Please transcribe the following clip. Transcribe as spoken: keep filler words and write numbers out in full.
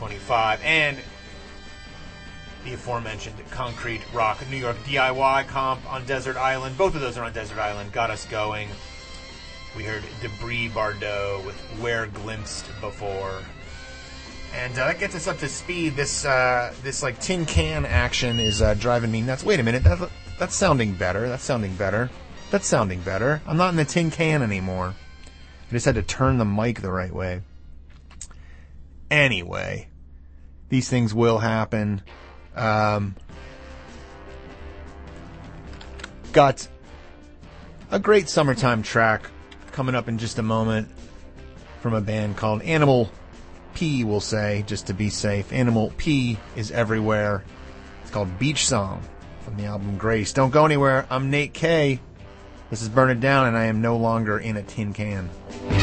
twenty-five, and the aforementioned Concrete Rock New York D I Y comp on Desert Island. Both of those are on Desert Island. Got us going. We heard Debris Bardot with Where Glimpsed Before. And uh, that gets us up to speed. This, uh, this like, tin can action is uh, driving me nuts. Wait a minute. That, that's sounding better. That's sounding better. That's sounding better. I'm not in the tin can anymore. I just had to turn the mic the right way. Anyway, these things will happen. Um, got a great summertime track coming up in just a moment from a band called Animal P, we'll say, just to be safe. Animal P is everywhere. It's called Beach Song from the album Grace. Don't go anywhere. I'm Nate K. This is Burn It Down, and I am no longer in a tin can.